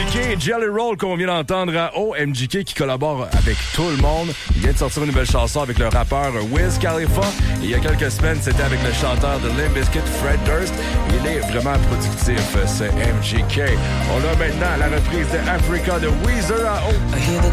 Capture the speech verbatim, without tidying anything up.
K, Jelly Roll qu'on vient d'entendre à O. M G K qui collabore avec tout le monde. Il vient de sortir une nouvelle chanson avec le rappeur Wiz Khalifa. Et il y a quelques semaines, c'était avec le chanteur de Limp Bizkit, Fred Durst. Il est vraiment productif, ce M G K. On a maintenant la reprise de Africa de Weezer à O.